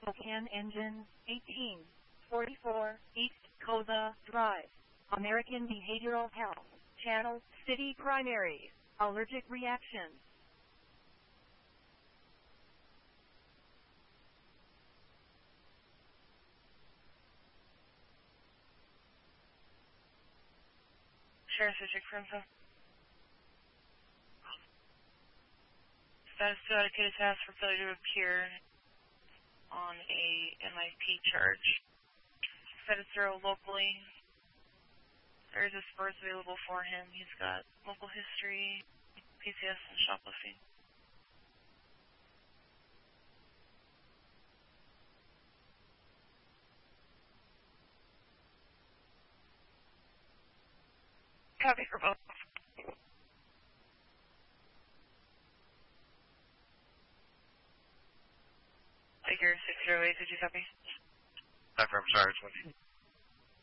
Spokane Engine 1844 East Koza Drive. American Behavioral Health. Channel City Primary. Allergic reaction. Sheriff District for info. Status 2 Attica task for failure to appear on a MIP charge. Status 0 locally. There is a Spurs available for him. He's got local history, PCS, and shoplifting. Copy for both. Tiger 608, did you copy? Affirm, Sarge.